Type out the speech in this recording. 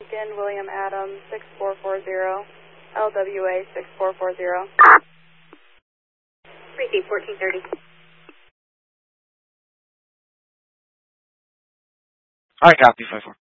Again, William Adams, 6440, LWA 6440. Receive 1430. Alright, copy, 5-4.